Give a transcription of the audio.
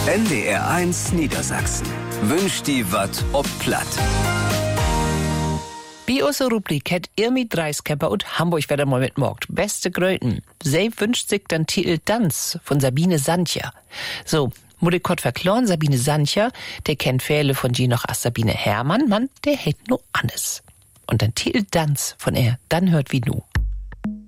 NDR1 Niedersachsen wünscht die Watt ob platt. Bei unserer Rubrik hat Irmi Dreiskemper und Hamburg wieder mal mitmorgt. Beste Gröten. Sie wünscht sich den Titel Tanz von Sabine Sancher. So, muss ich kurz verklären, Sabine Sancher, der kennt viele von die noch als Sabine Herrmann, Mann, der hätt nur Annes. Und den Titel Tanz von er, dann hört wie nu.